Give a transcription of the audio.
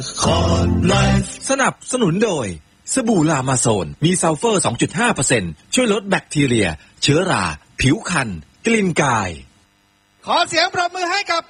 สนับสนุนโดยสบู่ลามาโซนมีซัลเฟอร์ 2.5% ช่วยลดแบคทีเรียเชื้อราผิวคันกลิ่นกายขอเสียงปรบมือให้กับ